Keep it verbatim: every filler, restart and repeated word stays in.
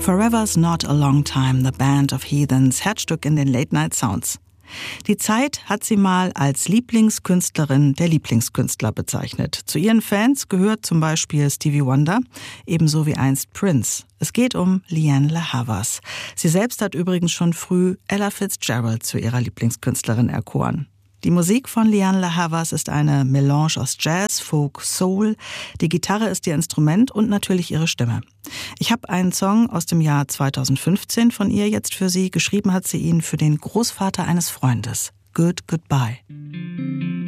Forever's Not a Long Time, The Band of Heathens, Herzstück in den Late-Night-Sounds. Die Zeit hat sie mal als Lieblingskünstlerin der Lieblingskünstler bezeichnet. Zu ihren Fans gehört zum Beispiel Stevie Wonder, ebenso wie einst Prince. Es geht um Lianne La Havas. Sie selbst hat übrigens schon früh Ella Fitzgerald zu ihrer Lieblingskünstlerin erkoren. Die Musik von Lianne La Havas ist eine Melange aus Jazz, Folk, Soul. Die Gitarre ist ihr Instrument und natürlich ihre Stimme. Ich habe einen Song aus dem Jahr zweitausendfünfzehn von ihr jetzt für Sie. Geschrieben hat sie ihn für den Großvater eines Freundes. Good Goodbye.